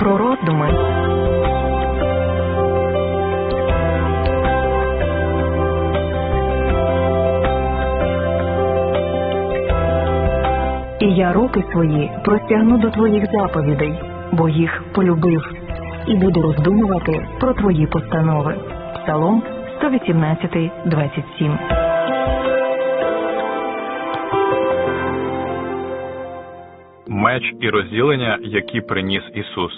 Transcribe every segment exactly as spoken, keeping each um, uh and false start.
про роздуми. І я руки свої простягну до твоїх заповідей, бо їх полюбив, і буду роздумувати про твої постанови. Псалом сто вісімнадцять, двадцять сім. Меч і розділення, які приніс Ісус.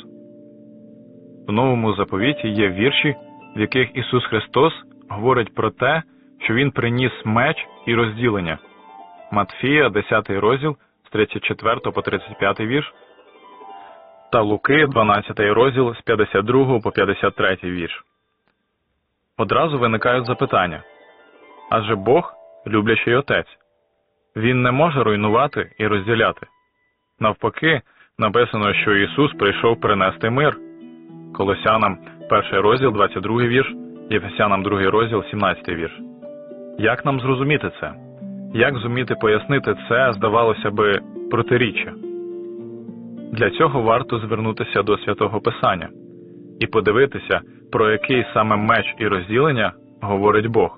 В Новому заповіті є вірші, в яких Ісус Христос говорить про те, що Він приніс меч і розділення. Матфія, десятий розділ, з тридцять четвертого по тридцять п'ятий вірш, та Луки, дванадцятий розділ, з п'ятдесят другого по п'ятдесят третій вірш. Одразу виникають запитання. Адже Бог – люблячий Отець. Він не може руйнувати і розділяти. Навпаки, написано, що Ісус прийшов принести мир. Колосянам перший розділ, двадцять другий вірш, Єфесянам другий розділ, сімнадцятий вірш. Як нам зрозуміти це? Як зуміти пояснити це, здавалося би, протиріччя? Для цього варто звернутися до Святого Писання і подивитися, про який саме меч і розділення говорить Бог.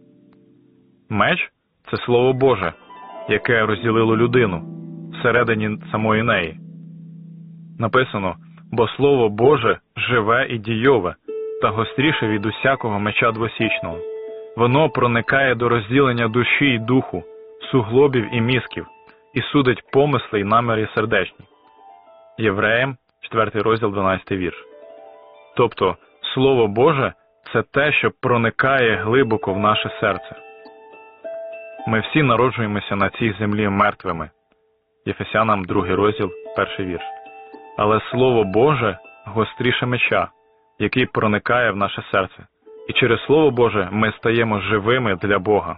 Меч – це Слово Боже, яке розділило людину всередині самої неї. Написано, бо Слово Боже живе і дійове, та гостріше від усякого меча двосічного. Воно проникає до розділення душі й духу, суглобів і мізків, і судить помисли й наміри сердечні. Євреям, четвертий розділ, дванадцятий вірш. Тобто, Слово Боже – це те, що проникає глибоко в наше серце. Ми всі народжуємося на цій землі мертвими. Єфесянам другий розділ, перший вірш. Але Слово Боже гостріше меча, який проникає в наше серце. І через Слово Боже ми стаємо живими для Бога.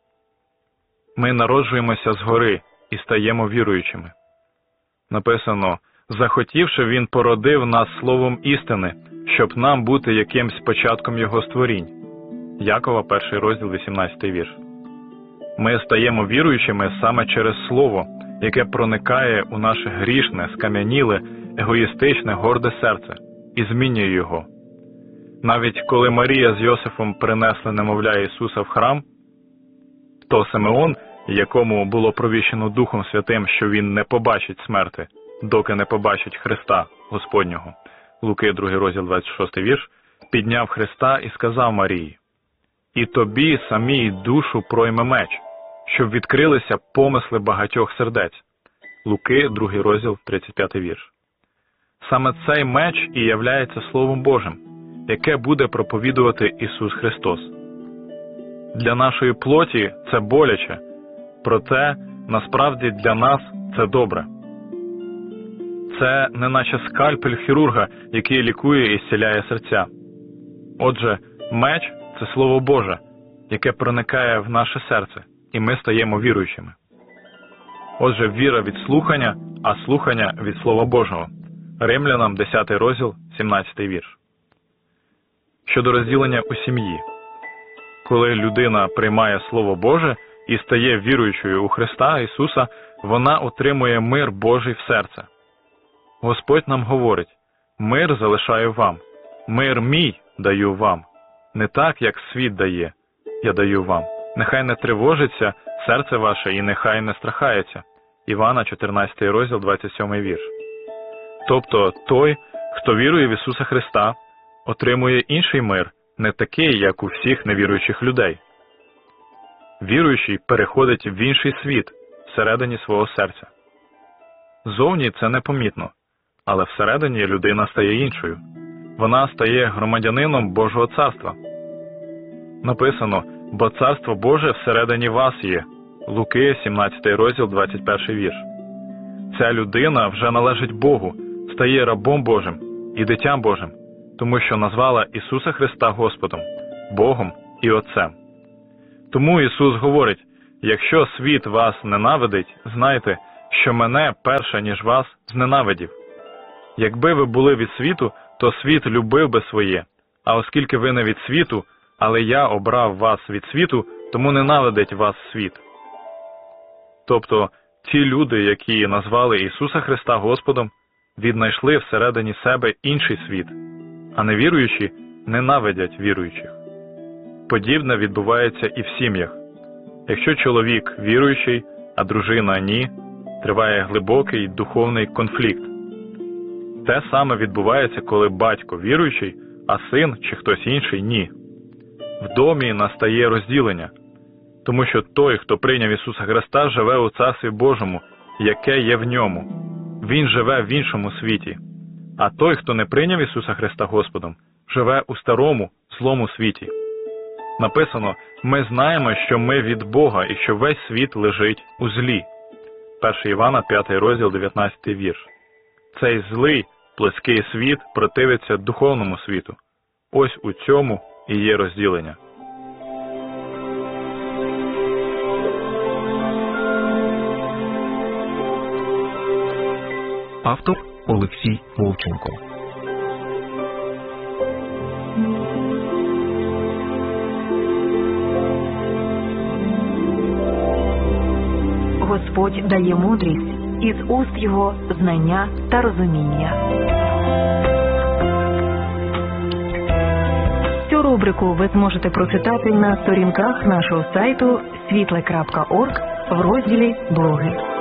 Ми народжуємося згори і стаємо віруючими. Написано, захотівши, Він породив нас словом істини, щоб нам бути якимсь початком Його створінь. Якова, перший розділ, вісімнадцятий вірш. Ми стаємо віруючими саме через Слово, яке проникає у наше грішне, скам'яніле, егоїстичне, горде серце і змінює його. Навіть коли Марія з Йосифом принесли немовля Ісуса в храм, то Симеон, якому було провіщено Духом Святим, що він не побачить смерти, доки не побачить Христа Господнього, Луки, другий розділ, двадцять шостий вірш, підняв Христа і сказав Марії: «І тобі самій душу пройме меч, щоб відкрилися помисли багатьох сердець». Луки, другий розділ, тридцять п'ятий вірш. Саме цей меч і являється Словом Божим, яке буде проповідувати Ісус Христос. Для нашої плоті це боляче, проте насправді для нас це добре. Це не наче скальпель хірурга, який лікує і зціляє серця. Отже, меч – це Слово Боже, яке проникає в наше серце, і ми стаємо віруючими. Отже, віра від слухання, а слухання від Слова Божого. Римлянам, десятий розділ, сімнадцятий вірш. Щодо розділення у сім'ї. Коли людина приймає Слово Боже і стає віруючою у Христа Ісуса, вона отримує мир Божий в серце. Господь нам говорить: «Мир залишаю вам, мир мій даю вам, не так, як світ дає, я даю вам. Нехай не тривожиться серце ваше і нехай не страхається». Івана, чотирнадцятий розділ, двадцять сьомий вірш. Тобто той, хто вірує в Ісуса Христа, отримує інший мир, не такий, як у всіх невіруючих людей. Віруючий переходить в інший світ, всередині свого серця. Зовні це непомітно, але всередині людина стає іншою. Вона стає громадянином Божого царства. Написано: «Бо царство Боже всередині вас є». Луки, сімнадцятий розділ, двадцять перший вірш. Ця людина вже належить Богу, стає рабом Божим і дитям Божим, тому що назвала Ісуса Христа Господом, Богом і Отцем. Тому Ісус говорить: «Якщо світ вас ненавидить, знайте, що мене перше, ніж вас, зненавидів. Якби ви були від світу, то світ любив би своє, а оскільки ви не від світу, але я обрав вас від світу, тому ненавидить вас світ». Тобто, ті люди, які назвали Ісуса Христа Господом, віднайшли всередині себе інший світ, а невіруючі ненавидять віруючих. Подібне відбувається і в сім'ях. Якщо чоловік віруючий, а дружина ні, триває глибокий духовний конфлікт. Те саме відбувається, коли батько віруючий, а син чи хтось інший ні. В домі настає розділення, тому що той, хто прийняв Ісуса Христа, живе у Царстві Божому, яке є в ньому. Він живе в іншому світі. А той, хто не прийняв Ісуса Христа Господом, живе у старому, злому світі. Написано: ми знаємо, що ми від Бога і що весь світ лежить у злі. перше Івана, п'ятий розділ, дев'ятнадцятий вірш. Цей злий, плоский світ противиться духовному світу. Ось у цьому і є розділення. Автор Олексій Вовченко. Господь дає мудрість, із уст його знання та розуміння. Цю рубрику ви зможете прочитати на сторінках нашого сайту світле крапка орг в розділі «Блоги».